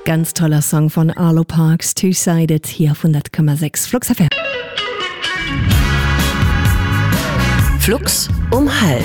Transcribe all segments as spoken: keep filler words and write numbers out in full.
Ganz toller Song von Arlo Parks, Two-Sided, hier auf hundert Komma sechs Flux F M. Flux um halb.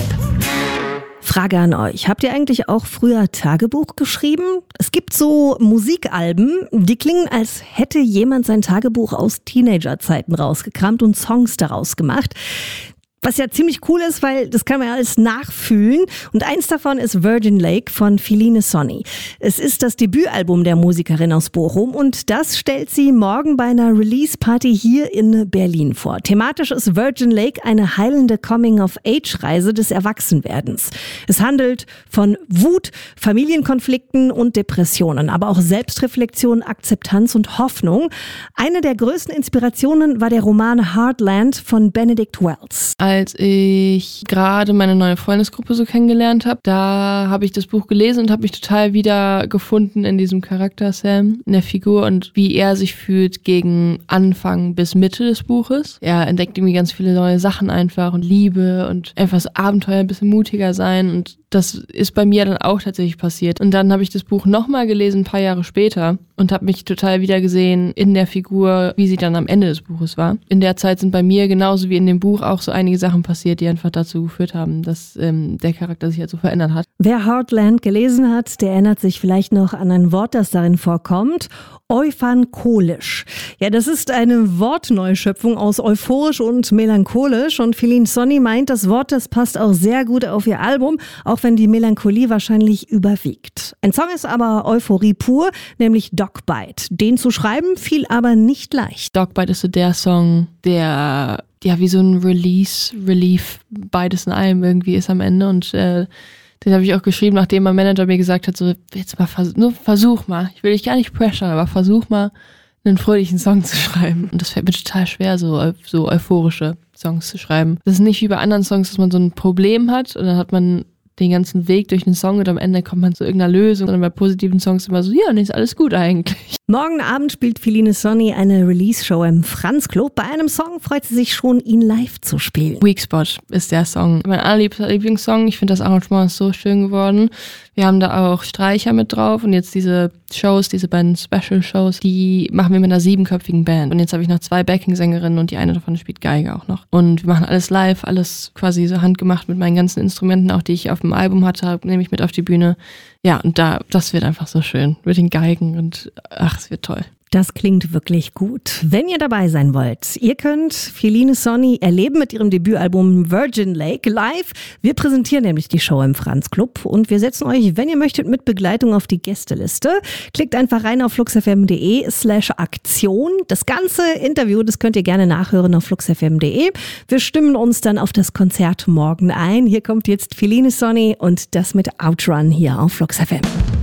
Frage an euch. Habt ihr eigentlich auch früher Tagebuch geschrieben? Es gibt so Musikalben, die klingen, als hätte jemand sein Tagebuch aus Teenagerzeiten rausgekramt und Songs daraus gemacht. Was ja ziemlich cool ist, weil das kann man ja alles nachfühlen. Und eins davon ist Virgin Lake von Feline Sonni. Es ist das Debütalbum der Musikerin aus Bochum und das stellt sie morgen bei einer Release-Party hier in Berlin vor. Thematisch ist Virgin Lake eine heilende Coming-of-Age-Reise des Erwachsenwerdens. Es handelt von Wut, Familienkonflikten und Depressionen, aber auch Selbstreflexion, Akzeptanz und Hoffnung. Eine der größten Inspirationen war der Roman Heartland von Benedict Wells. Als ich gerade meine neue Freundesgruppe so kennengelernt habe, da habe ich das Buch gelesen und habe mich total wieder gefunden in diesem Charakter Sam, in der Figur und wie er sich fühlt gegen Anfang bis Mitte des Buches. Er entdeckt irgendwie ganz viele neue Sachen einfach und Liebe und einfach das Abenteuer, ein bisschen mutiger sein und das ist bei mir dann auch tatsächlich passiert. Und dann habe ich das Buch nochmal gelesen, ein paar Jahre später und habe mich total wieder gesehen in der Figur, wie sie dann am Ende des Buches war. In der Zeit sind bei mir genauso wie in dem Buch auch so einige Sachen passiert, die einfach dazu geführt haben, dass ähm, der Charakter sich halt so verändert hat. Wer Heartland gelesen hat, der erinnert sich vielleicht noch an ein Wort, das darin vorkommt. Euphrancholisch. Ja, das ist eine Wortneuschöpfung aus euphorisch und melancholisch und Feline Sonni meint, das Wort, das passt auch sehr gut auf ihr Album, auch wenn die Melancholie wahrscheinlich überwiegt. Ein Song ist aber Euphorie pur, nämlich Dogbite. Den zu schreiben fiel aber nicht leicht. Dogbite ist so der Song, der ja wie so ein Release, Relief, beides in einem irgendwie ist am Ende und äh, den habe ich auch geschrieben, nachdem mein Manager mir gesagt hat, so jetzt mal vers- nur versuch mal, ich will dich gar nicht pressure, aber versuch mal einen fröhlichen Song zu schreiben. Und das fällt mir total schwer, so, so euphorische Songs zu schreiben. Das ist nicht wie bei anderen Songs, dass man so ein Problem hat und dann hat man den ganzen Weg durch den Song und am Ende kommt man zu irgendeiner Lösung. Und bei positiven Songs immer so, ja, nee, ist alles gut eigentlich. Morgen Abend spielt Feline Sonni eine Release-Show im Franz Club. Bei einem Song freut sie sich schon, ihn live zu spielen. Weak Spot ist der Song. Mein allerliebster Lieblingssong. Ich finde, das Arrangement ist so schön geworden. Wir haben da auch Streicher mit drauf und jetzt diese Shows, diese beiden Special-Shows, die machen wir mit einer siebenköpfigen Band. Und jetzt habe ich noch zwei Backing-Sängerinnen und die eine davon spielt Geige auch noch. Und wir machen alles live, alles quasi so handgemacht mit meinen ganzen Instrumenten, auch die ich auf dem Album hatte, nehme ich mit auf die Bühne. Ja, und da, das wird einfach so schön mit den Geigen und ach, es wird toll. Das klingt wirklich gut. Wenn ihr dabei sein wollt, ihr könnt Feline Sonni erleben mit ihrem Debütalbum Virgin Lake live. Wir präsentieren nämlich die Show im Franz Club und wir setzen euch, wenn ihr möchtet, mit Begleitung auf die Gästeliste. Klickt einfach rein auf fluxfm.de slash Aktion. Das ganze Interview, das könnt ihr gerne nachhören auf fluxfm.de. Wir stimmen uns dann auf das Konzert morgen ein. Hier kommt jetzt Feline Sonni und das mit Outrun hier auf Flux F M.